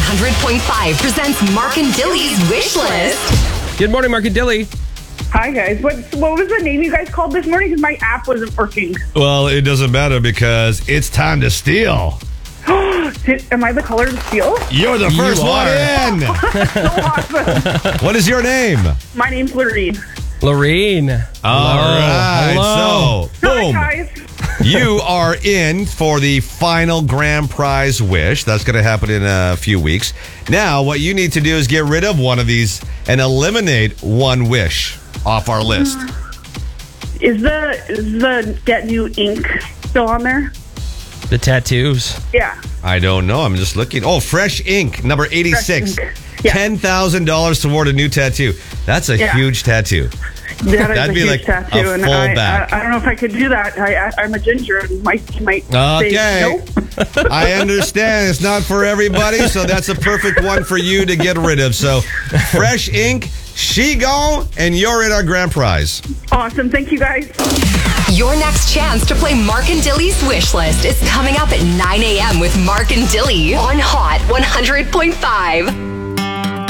100.5 presents Mark and Dilly's Wish List. Good morning, Mark and Dilly. Hi, guys. What was the name you guys called this morning? Because my app wasn't working. Well, it doesn't matter because it's time to steal. Am I the color to steal? You're the first one in. So awesome. What is your name? My name's Lorene. Lorene. All right. Hello. So, boom. Hi, guys. You are in for the final grand prize wish. That's going to happen in a few weeks. Now, what you need to do is get rid of one of these and eliminate one wish off our list. Is the Get New ink still on there? The tattoos. Yeah. I don't know. I'm just looking. Oh, Fresh Ink, number 86. Fresh Ink. Yeah. $10,000 toward a new tattoo. That's a huge tattoo. That'd be a like huge tattoo, a and full I back. don't know if I could do that. I'm a ginger, and Mike might Okay. say nope. I understand. It's not for everybody, so that's a perfect one for you to get rid of. So, Fresh Ink, she gone, and you're in our grand prize. Awesome. Thank you, guys. Your next chance to play Mark and Dilly's Wish List is coming up at 9 a.m. with Mark and Dilly on Hot 100.5.